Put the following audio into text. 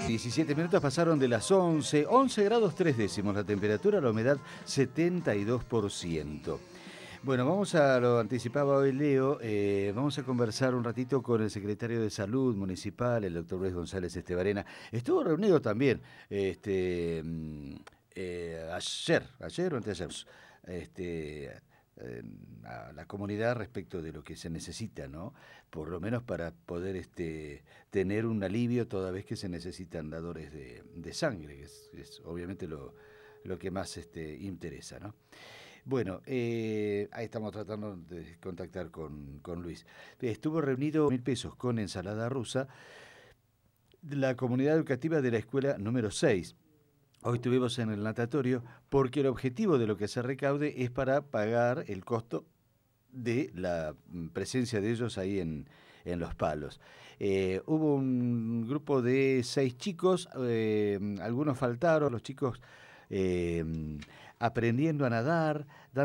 17 minutos pasaron de las 11, 11 grados 3 décimos la temperatura, la humedad 72%. Bueno, lo anticipaba hoy Leo, vamos a conversar un ratito con el secretario de Salud Municipal, el doctor Luis González Estebarena. Estuvo reunido también ayer o anteayer, a la comunidad respecto de lo que se necesita, ¿no? Por lo menos para poder tener un alivio toda vez que se necesitan dadores de sangre, que es obviamente lo que más interesa, ¿no? Bueno, ahí estamos tratando de contactar con Luis. Estuvo reunido 1.000 pesos con ensalada rusa la comunidad educativa de la escuela número 6. Hoy estuvimos en el natatorio porque el objetivo de lo que se recaude es para pagar el costo de la presencia de ellos ahí en Los Palos. Hubo un grupo de 6 chicos, algunos faltaron, los chicos aprendiendo a nadar,